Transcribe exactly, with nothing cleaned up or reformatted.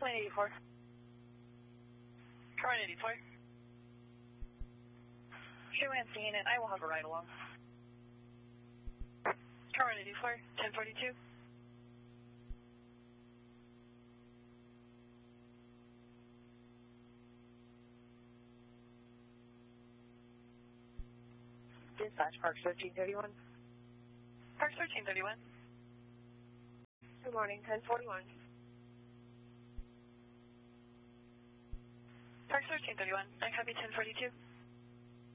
Lane eighty-four. Car eighty-four. Show and scene, and I will have a ride along. Car eighty-four, ten forty-two. Dispatch, Park thirteen thirty-one. Park thirteen thirty-one. Good morning, ten forty-one. Park thirteen thirty-one, I copy ten forty-two.